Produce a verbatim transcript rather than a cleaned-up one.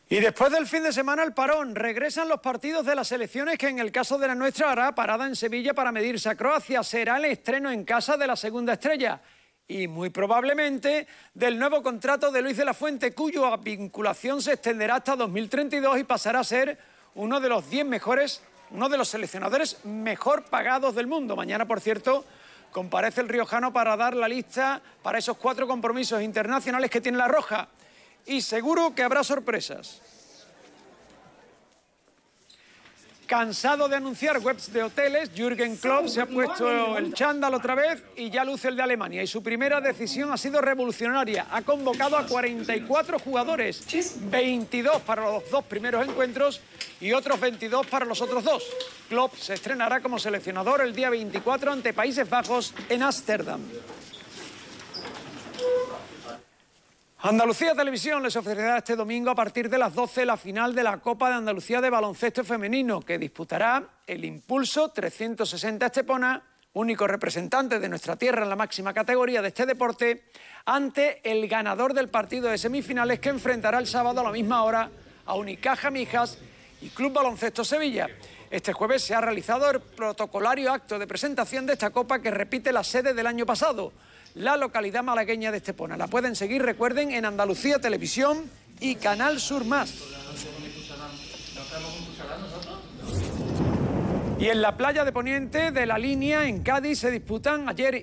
Y después del fin de semana el parón, regresan los partidos de las selecciones que en el caso de la nuestra hará parada en Sevilla para medirse a Croacia. Será el estreno en casa de la segunda estrella y muy probablemente del nuevo contrato de Luis de la Fuente, cuya vinculación se extenderá hasta dos mil treinta y dos y pasará a ser uno de los diez mejores, uno de los seleccionadores mejor pagados del mundo. Mañana, por cierto, comparece el riojano para dar la lista para esos cuatro compromisos internacionales que tiene la Roja. Y seguro que habrá sorpresas. Cansado de anunciar webs de hoteles, Jürgen Klopp se ha puesto el chándal otra vez y ya luce el de Alemania. Y su primera decisión ha sido revolucionaria. Ha convocado a cuarenta y cuatro jugadores, veintidós para los dos primeros encuentros y otros veintidós para los otros dos. Klopp se estrenará como seleccionador el día veinticuatro ante Países Bajos en Ámsterdam. Andalucía Televisión les ofrecerá este domingo a partir de las doce la final de la Copa de Andalucía de baloncesto femenino, que disputará el Impulso trescientos sesenta Estepona, único representante de nuestra tierra en la máxima categoría de este deporte, ante el ganador del partido de semifinales que enfrentará el sábado a la misma hora a Unicaja Mijas y Club Baloncesto Sevilla. Este jueves se ha realizado el protocolario acto de presentación de esta Copa, que repite la sede del año pasado, la localidad malagueña de Estepona. La pueden seguir, recuerden, en Andalucía Televisión y Canal Sur Más. Y en la playa de Poniente de La Línea, en Cádiz, se disputan ayer